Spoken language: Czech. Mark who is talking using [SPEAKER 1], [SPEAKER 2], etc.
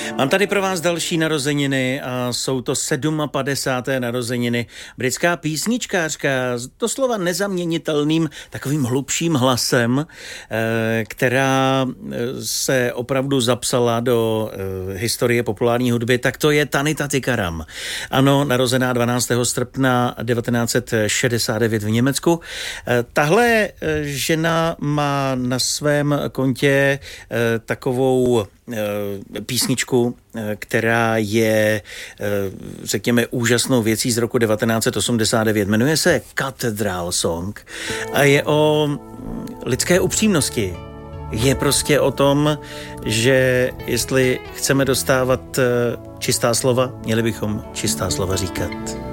[SPEAKER 1] Mám tady pro vás další narozeniny a jsou to 57. narozeniny. Britská písničkářka s doslova nezaměnitelným takovým hlubším hlasem, která se opravdu zapsala do historie populární hudby, tak to je Tanita Tikaram. Ano, narozená 12. srpna 1969 v Německu. Tahle žena má na svém kontě takovou písničku, která je, řekněme, úžasnou věcí z roku 1989. Jmenuje se Cathedral Song a je o lidské upřímnosti. Je prostě o tom, že jestli chceme dostávat čistá slova, měli bychom čistá slova říkat.